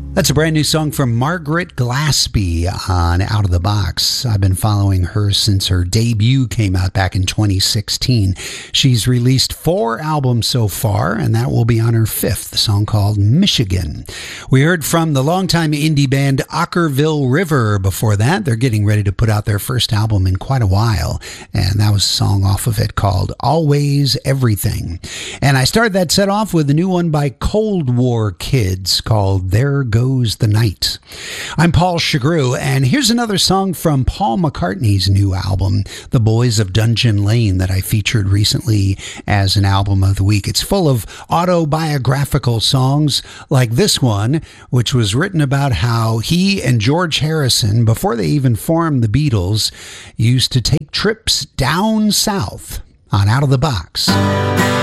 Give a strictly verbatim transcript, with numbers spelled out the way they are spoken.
That's a brand new song from Margaret Glaspie on Out of the Box. I've been following her since her debut came out back in twenty sixteen. She's released four albums so far, and that will be on her fifth, a song called Michigan. We heard from the longtime indie band Ockerville River before that. They're getting ready to put out their first album in quite a while, and that was a song off of it called Always Everything. And I started that set off with a new one by Cold War Kids called There Goes the Night. I'm Paul Chagru, and here's another song from Paul McCartney's new album, The Boys of Dungeon Lane, that I featured recently as an album of the week. It's full of autobiographical songs like this one, which was written about how he and George Harrison, before they even formed the Beatles, used to take trips down south on Out of the Box.